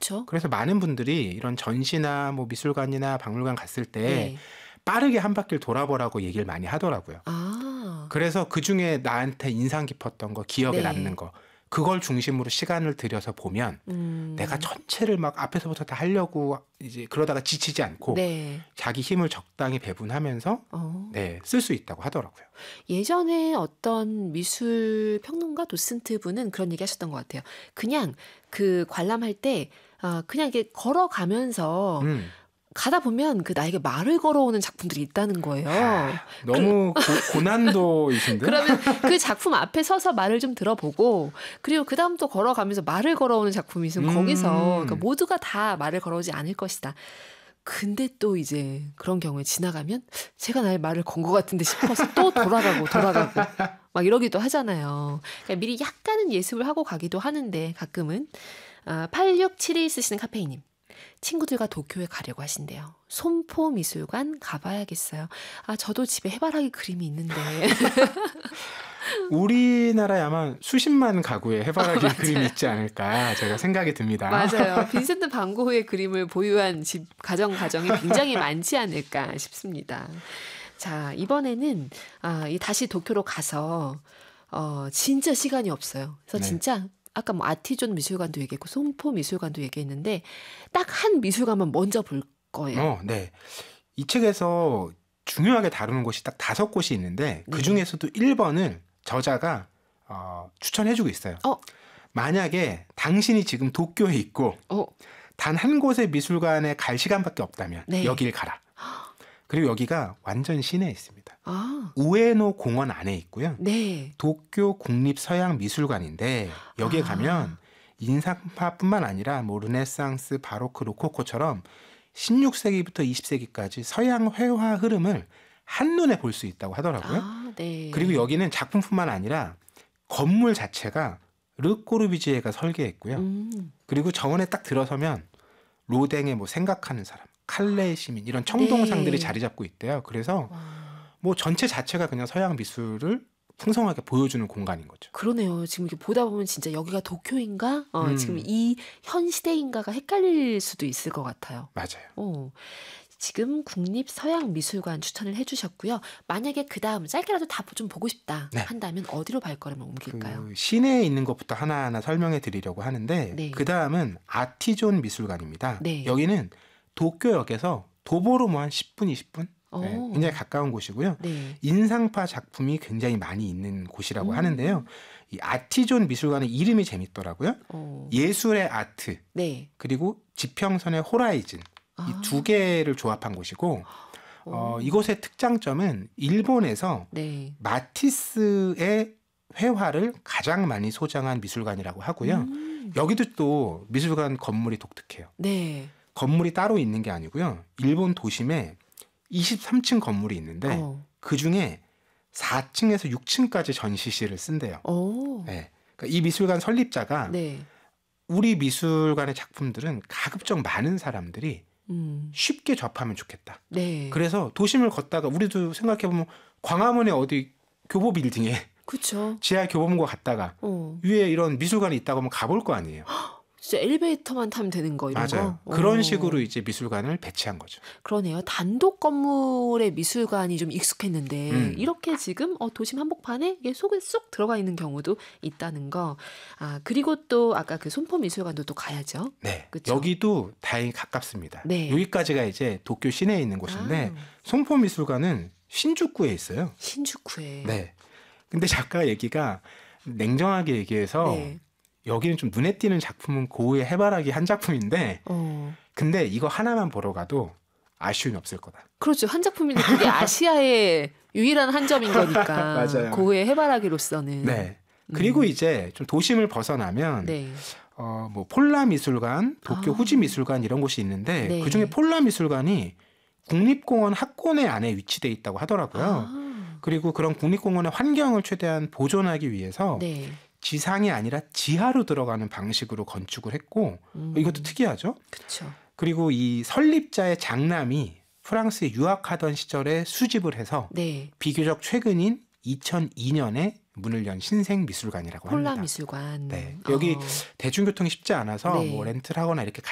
그쵸. 그래서 많은 분들이 이런 전시나 뭐 미술관이나 박물관 갔을 때 네. 빠르게 한 바퀴를 돌아보라고 얘기를 많이 하더라고요. 아. 그래서 그중에 나한테 인상 깊었던 거, 기억에 남는 네. 거, 그걸 중심으로 시간을 들여서 보면 내가 전체를 막 앞에서부터 다 하려고 이제 그러다가 지치지 않고 네. 자기 힘을 적당히 배분하면서 네, 쓸 수 있다고 하더라고요. 예전에 어떤 미술 평론가 도슨트 분은 그런 얘기 하셨던 것 같아요. 그냥 그 관람할 때 그냥 이렇게 걸어가면서 가다 보면 그 나에게 말을 걸어오는 작품들이 있다는 거예요. 너무 고난도이신데? 그러면 그 작품 앞에 서서 말을 좀 들어보고 그리고 그 다음 또 걸어가면서 말을 걸어오는 작품이 있으면 거기서 그러니까 모두가 다 말을 걸어오지 않을 것이다. 근데 또 이제 그런 경우에 지나가면 제가 나의 말을 건 것 같은데 싶어서 또 돌아가고 막 이러기도 하잖아요. 그러니까 미리 약간은 예습을 하고 가기도 하는데 가끔은 8672 쓰시는 카페이님. 친구들과 도쿄에 가려고 하신대요. 손포미술관 가봐야겠어요. 저도 집에 해바라기 그림이 있는데. 우리나라에 아마 수십만 가구에 해바라기 그림이 있지 않을까 제가 생각이 듭니다. 맞아요. 빈센트 반 고흐의 그림을 보유한 집 가정이 굉장히 많지 않을까 싶습니다. 자, 이번에는 다시 도쿄로 가서 진짜 시간이 없어요. 그래서 네. 진짜 아까 뭐 아티존 미술관도 얘기했고 손포 미술관도 얘기했는데 딱 한 미술관만 먼저 볼 거예요. 네. 이 책에서 중요하게 다루는 곳이 딱 5곳이 있는데 그 중에서도 1번을 저자가 추천해주고 있어요. 만약에 당신이 지금 도쿄에 있고 단 한 곳의 미술관에 갈 시간밖에 없다면 여길 가라. 그리고 여기가 완전 시내에 있습니다. 우에노 공원 안에 있고요. 네. 도쿄 국립서양미술관인데 여기에 가면 인상파뿐만 아니라 뭐 르네상스, 바로크, 로코코처럼 16세기부터 20세기까지 서양 회화 흐름을 한눈에 볼 수 있다고 하더라고요. 네. 그리고 여기는 작품뿐만 아니라 건물 자체가 르꼬르비지에가 설계했고요. 그리고 정원에 딱 들어서면 로댕의 뭐 생각하는 사람, 칼레의 시민 이런 청동상들이 자리 잡고 있대요. 그래서 뭐 전체 자체가 그냥 서양 미술을 풍성하게 보여주는 공간인 거죠. 그러네요. 지금 이렇게 보다 보면 진짜 여기가 도쿄인가? 지금 이 현 시대인가가 헷갈릴 수도 있을 것 같아요. 맞아요. 지금 국립서양미술관 추천을 해주셨고요. 만약에 그 다음 짧게라도 다 좀 보고 싶다 한다면 어디로 발걸음을 옮길까요? 그 시내에 있는 것부터 하나하나 설명해 드리려고 하는데 그 다음은 아티존 미술관입니다. 여기는 도쿄역에서 도보로 뭐 한 10분, 20분? 굉장히 가까운 곳이고요. 인상파 작품이 굉장히 많이 있는 곳이라고 하는데요. 이 아티존 미술관의 이름이 재밌더라고요. 예술의 아트 그리고 지평선의 호라이즌 이 두 개를 조합한 곳이고 이곳의 특장점은 일본에서 마티스의 회화를 가장 많이 소장한 미술관이라고 하고요. 여기도 또 미술관 건물이 독특해요. 건물이 따로 있는 게 아니고요. 일본 도심에 23층 건물이 있는데 그중에 4층에서 6층까지 전시실을 쓴대요. 그러니까 이 미술관 설립자가 우리 미술관의 작품들은 가급적 많은 사람들이 쉽게 접하면 좋겠다. 그래서 도심을 걷다가 우리도 생각해보면 광화문에 어디 교보 빌딩에 그쵸. 지하 교보문고 갔다가 위에 이런 미술관이 있다고 하면 가볼 거 아니에요. 진짜 엘리베이터만 타면 되는 거 이런 맞아요. 거? 그런 식으로 이제 미술관을 배치한 거죠. 그러네요. 단독 건물의 미술관이 좀 익숙했는데 이렇게 지금 도심 한복판에 이게 속에 쏙 들어가 있는 경우도 있다는 거. 그리고 또 아까 그 손포 미술관도 또 가야죠. 네. 그쵸? 여기도 다행히 가깝습니다. 여기까지가 이제 도쿄 시내에 있는 곳인데 손포 미술관은 신주쿠에 있어요. 신주쿠에. 네. 근데 작가 얘기가 냉정하게 얘기해서 여기는 좀 눈에 띄는 작품은 고흐의 해바라기 한 작품인데 근데 이거 하나만 보러 가도 아쉬움이 없을 거다. 그렇죠. 한 작품인데 그게 아시아의 유일한 한 점인 거니까. 맞아요. 고흐의 해바라기로서는. 네. 그리고 이제 좀 도심을 벗어나면 뭐 폴라 미술관, 도쿄 후지 미술관 이런 곳이 있는데 그중에 폴라 미술관이 국립공원 학원의 안에 위치돼 있다고 하더라고요. 그리고 그런 국립공원의 환경을 최대한 보존하기 위해서 지상이 아니라 지하로 들어가는 방식으로 건축을 했고 이것도 특이하죠. 그렇죠. 그리고 이 설립자의 장남이 프랑스에 유학하던 시절에 수집을 해서 비교적 최근인 2002년에 문을 연 신생미술관이라고 합니다. 폴라 미술관. 여기 대중교통이 쉽지 않아서 뭐 렌트를 하거나 이렇게